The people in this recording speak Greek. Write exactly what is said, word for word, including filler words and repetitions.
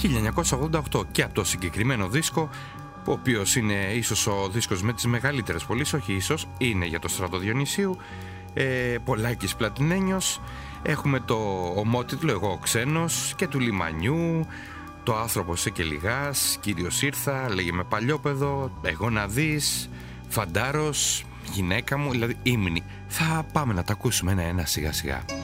χίλια εννιακόσια ογδόντα οκτώ, και από το συγκεκριμένο δίσκο, ο οποίος είναι ίσως ο δίσκος με τις μεγαλύτερες πωλήσεις, όχι ίσως, είναι για το Στράτο Διονυσίου, ε, Πολάκης Πλατινένιος. Έχουμε το ομότιτλο «Εγώ ο ξένος» και του Λιμανιού, «Το άνθρωπος σε και λιγάς», «Κύριος ήρθα», «Λέγε με παλιόπαιδο», «Εγώ να δεις», «Φαντάρος», «Γυναίκα μου», δηλαδή ύμνη. Θα πάμε να τα ακούσουμε ένα-ένα σιγά σιγά.